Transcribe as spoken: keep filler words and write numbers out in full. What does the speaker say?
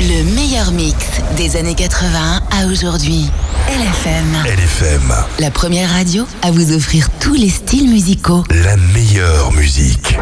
Le meilleur mix des années quatre-vingts à aujourd'hui. L F M. L F M. La première radio à vous offrir tous les styles musicaux. La meilleure musique.